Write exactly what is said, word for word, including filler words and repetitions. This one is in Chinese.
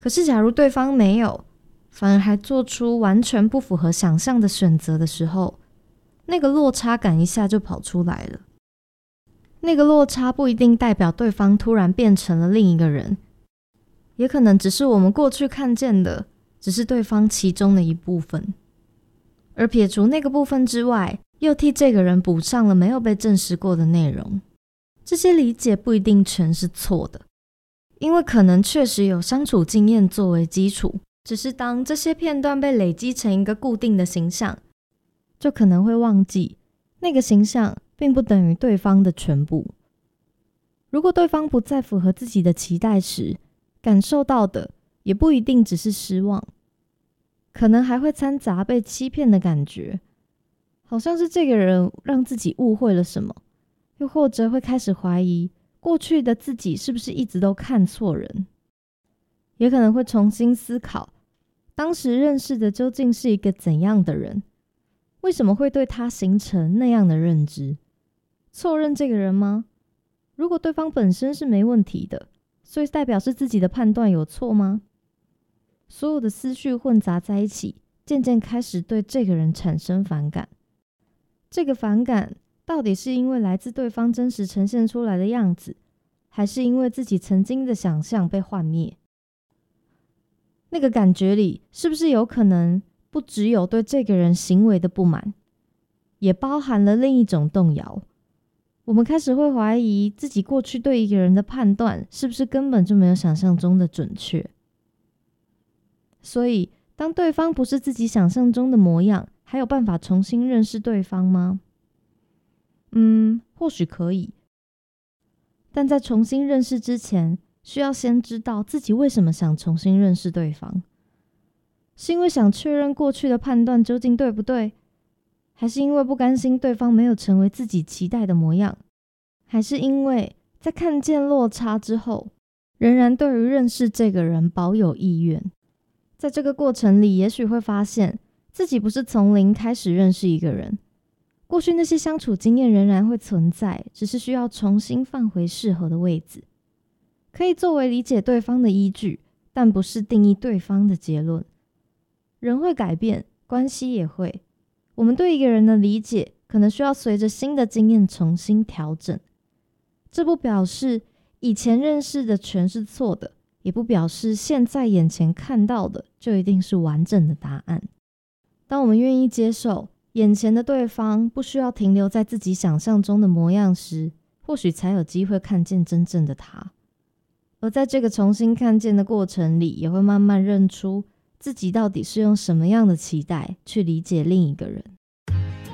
可是假如对方没有，反而还做出完全不符合想象的选择的时候，那个落差感一下就跑出来了。那个落差不一定代表对方突然变成了另一个人，也可能只是我们过去看见的只是对方其中的一部分，而撇除那个部分之外，又替这个人补上了没有被证实过的内容。这些理解不一定全是错的，因为可能确实有相处经验作为基础，只是当这些片段被累积成一个固定的形象，就可能会忘记那个形象并不等于对方的全部。如果对方不再符合自己的期待时，感受到的也不一定只是失望，可能还会掺杂被欺骗的感觉，好像是这个人让自己误会了什么，又或者会开始怀疑过去的自己是不是一直都看错人，也可能会重新思考当时认识的究竟是一个怎样的人，为什么会对他形成那样的认知？错认这个人吗？如果对方本身是没问题的，所以代表是自己的判断有错吗？所有的思绪混杂在一起，渐渐开始对这个人产生反感。这个反感到底是因为来自对方真实呈现出来的样子，还是因为自己曾经的想象被幻灭？那个感觉里是不是有可能不只有对这个人行为的不满，也包含了另一种动摇？我们开始会怀疑自己过去对一个人的判断是不是根本就没有想象中的准确。所以当对方不是自己想象中的模样，还有办法重新认识对方吗？嗯，或许可以，但在重新认识之前，需要先知道自己为什么想重新认识对方。是因为想确认过去的判断究竟对不对？还是因为不甘心对方没有成为自己期待的模样？还是因为在看见落差之后，仍然对于认识这个人保有意愿？在这个过程里，也许会发现自己不是从零开始认识一个人，过去那些相处经验仍然会存在，只是需要重新放回适合的位置，可以作为理解对方的依据，但不是定义对方的结论。人会改变，关系也会，我们对一个人的理解可能需要随着新的经验重新调整。这不表示以前认识的全是错的，也不表示现在眼前看到的就一定是完整的答案。当我们愿意接受眼前的对方不需要停留在自己想象中的模样时，或许才有机会看见真正的他。而在这个重新看见的过程里，也会慢慢认出自己到底是用什么样的期待去理解另一个人。